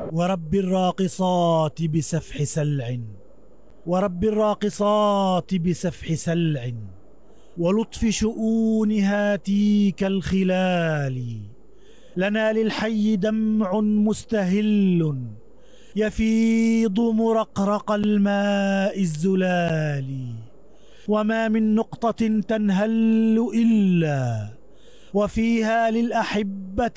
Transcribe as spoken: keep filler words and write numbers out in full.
ورب الراقصات بسفح سلع ورب الراقصات بسفح سلع ولطف شؤون هاتيك الخلال. لنا للحي دمع مستهل يفيض مرقرق الماء الزلال، وما من نقطة تنهل إلا وفيها للأحبة